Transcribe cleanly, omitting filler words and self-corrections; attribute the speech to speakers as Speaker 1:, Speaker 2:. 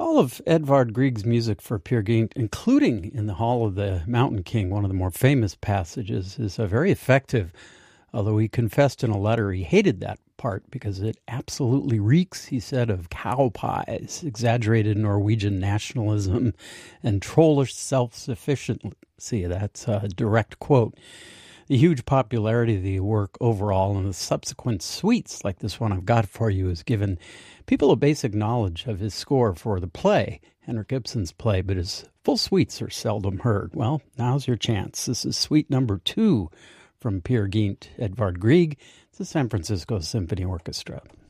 Speaker 1: All of Edvard Grieg's music for Peer Gynt, including in the Hall of the Mountain King, one of the more famous passages, is very effective, although he confessed in a letter he hated that part because it absolutely reeks, he said, of cow pies, exaggerated Norwegian nationalism, and trollish self-sufficiency. That's a direct quote. The huge popularity of the work overall and the subsequent suites like this one I've got for you has given people a basic knowledge of his score for the play, Henrik Ibsen's play, but his full suites are seldom heard. Well, now's your chance. This is suite number 2 from Peer Gynt, Edvard Grieg, the San Francisco Symphony Orchestra.